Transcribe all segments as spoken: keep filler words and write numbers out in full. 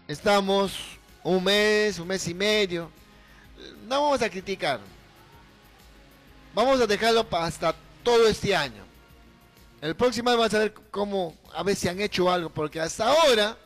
estamos un mes, un mes y medio. No vamos a criticar. Vamos a dejarlo hasta todo este año. El próximo año vamos a ver cómo, a ver si han hecho algo, porque hasta ahora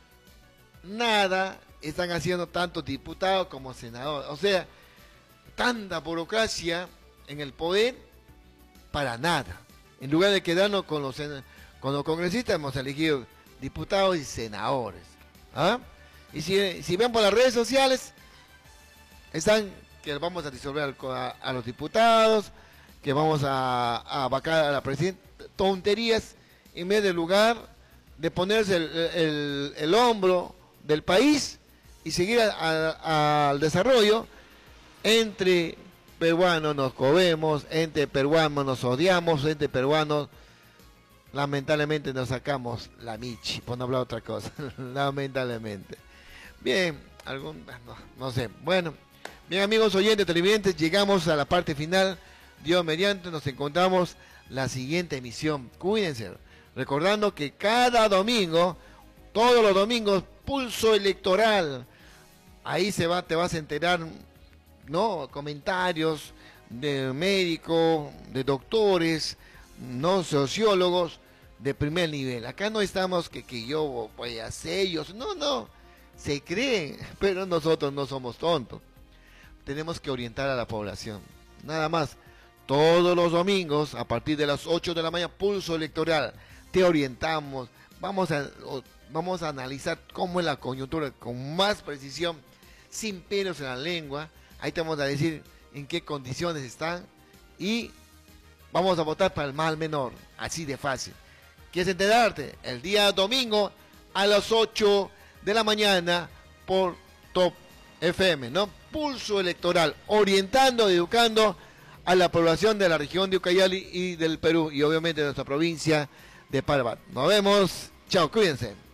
nada están haciendo tanto diputados como senadores. O sea, tanta burocracia en el poder para nada. En lugar de quedarnos con los, con los congresistas, hemos elegido diputados y senadores. ¿Ah? Y si, si ven por las redes sociales, están que vamos a disolver a, a los diputados, que vamos a, a vacar a la presidenta, tonterías, en vez de lugar de ponerse el, el, el hombro del país y seguir al desarrollo. Entre peruanos nos comemos, entre peruanos nos odiamos, entre peruanos lamentablemente nos sacamos la michi, por no hablar otra cosa, lamentablemente. Bien, algún, no, no sé, bueno, bien amigos oyentes, televidentes, llegamos a la parte final. Dios mediante, nos encontramos la siguiente emisión. Cuídense, recordando que cada domingo, todos los domingos, Pulso Electoral, ahí se va, te vas a enterar, ¿no? Comentarios de médicos, de doctores, no sociólogos de primer nivel. Acá no estamos que, que yo voy a hacer ellos, no, no, se creen, pero nosotros no somos tontos. Tenemos que orientar a la población, nada más. Todos los domingos, a partir de las ocho de la mañana, Pulso Electoral, te orientamos, vamos a, vamos a analizar cómo es la coyuntura con más precisión, sin pelos en la lengua. Ahí te vamos a decir en qué condiciones están y vamos a votar para el mal menor, así de fácil. ¿Quieres enterarte? El día domingo a las ocho de la mañana por Top F M, ¿no? Pulso Electoral, orientando, educando a la población de la región de Ucayali y del Perú y obviamente de nuestra provincia de Parabat. Nos vemos, chao, cuídense.